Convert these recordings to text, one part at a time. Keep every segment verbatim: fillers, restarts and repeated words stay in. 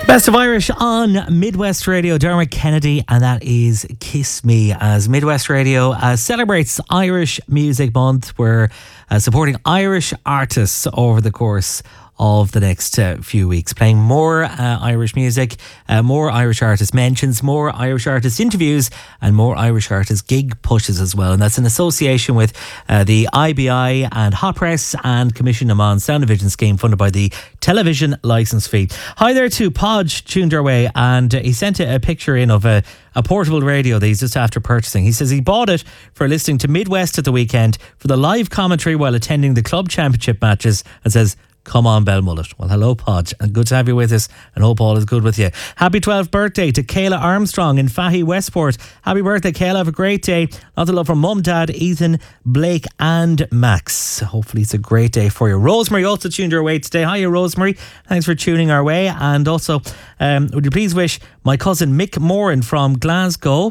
Best of Irish on Midwest Radio. Dermot Kennedy, and that is Kiss Me, as Midwest Radio uh, celebrates Irish Music Month. We're uh, supporting Irish artists over the course of the next uh, few weeks, playing more uh, Irish music, uh, more Irish artist mentions, more Irish artist interviews, and more Irish artist gig pushes as well. And that's in association with uh, the I B I and Hot Press and Commission Amman Sound and Vision scheme funded by the Television Licence Fee. Hi there to Podge, tuned our way, and uh, he sent a, a picture in of a a portable radio that he's just after purchasing. He says he bought it for listening to Midwest at the weekend for the live commentary while attending the club championship matches, and says, come on, Belmullet. Well, hello, Podge, and good to have you with us, and hope all is good with you. Happy twelfth birthday to Kayla Armstrong in Fahy, Westport. Happy birthday, Kayla. Have a great day. Lots of love from Mum, Dad, Ethan, Blake, and Max. Hopefully it's a great day for you. Rosemary also tuned our way today. Hiya, Rosemary. Thanks for tuning our way. And also, um, would you please wish my cousin Mick Moran from Glasgow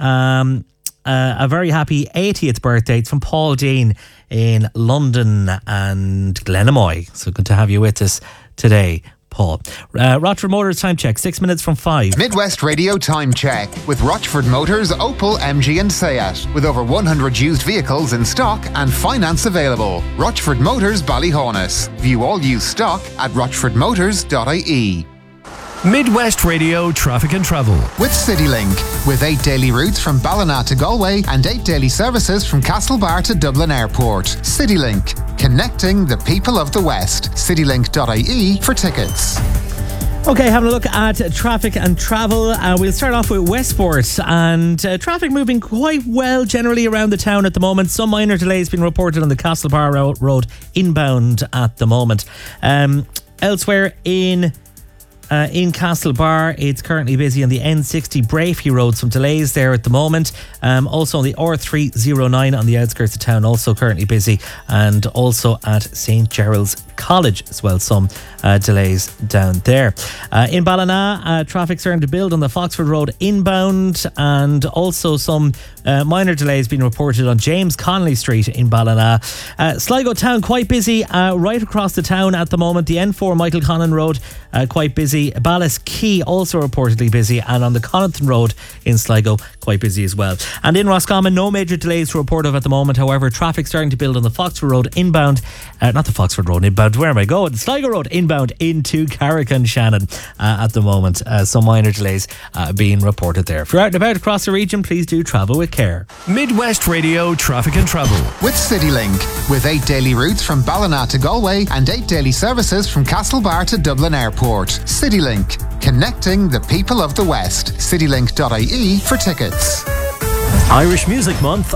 um, uh, a very happy eightieth birthday. It's from Paul Dean in London and Glenamoy. So good to have you with us today, Paul. Uh, Rochford Motors time check, six minutes from five. Midwest Radio time check with Rochford Motors, Opel, M G and Seat. With over one hundred used vehicles in stock and finance available. Rochford Motors, Ballyhonus. View all used stock at rochford motors dot I E. Midwest Radio Traffic and Travel with CityLink, with eight daily routes from Ballina to Galway and eight daily services from Castlebar to Dublin Airport. CityLink, connecting the people of the West. citylink dot I E for tickets. Okay, having a look at traffic and travel. Uh, we'll start off with Westport, and uh, traffic moving quite well generally around the town at the moment. Some minor delays being reported on the Castlebar Road inbound at the moment. Um, elsewhere in Uh, in Castlebar, it's currently busy on the N sixty Brafey Road. Some delays there at the moment. Um, also on the R three oh nine on the outskirts of town, also currently busy. And also at Saint Gerald's College as well, some uh, delays down there. Uh, in Ballina, uh, traffic starting to build on the Foxford Road inbound, and also some uh, minor delays being reported on James Connolly Street in Ballina. Uh, Sligo town quite busy uh, right across the town at the moment. The N four Michael Connon Road uh, quite busy. Ballas Quay also reportedly busy, and on the Connaughton Road in Sligo quite busy as well. And in Roscommon, no major delays to report of at the moment. However, traffic starting to build on the Foxford Road inbound, uh, not the Foxford Road inbound, where am I going? Sligo Road inbound into Carrick Shannon uh, at the moment. Uh, some minor delays uh, being reported there. If you're out and about across the region, please do travel with care. Midwest Radio Traffic and Travel with CityLink, with eight daily routes from Ballina to Galway and eight daily services from Castlebar to Dublin Airport. CityLink, connecting the people of the West. citylink dot I E for tickets. Irish Music Month